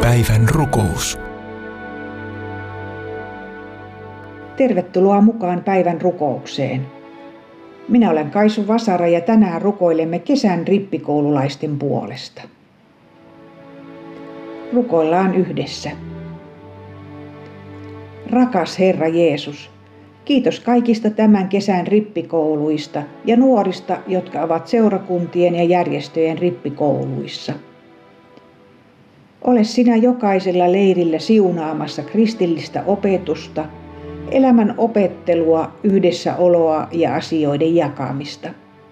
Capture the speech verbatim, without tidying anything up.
Päivän rukous. Tervetuloa mukaan päivän rukoukseen. Minä olen Kaisu Vasara ja tänään rukoilemme kesän rippikoululaisten puolesta. Rukoillaan yhdessä. Rakas Herra Jeesus, kiitos kaikista tämän kesän rippikouluista ja nuorista, jotka ovat seurakuntien ja järjestöjen rippikouluissa. Ole sinä jokaisella leirillä siunaamassa kristillistä opetusta, elämän opettelua, yhdessäoloa ja asioiden jakamista.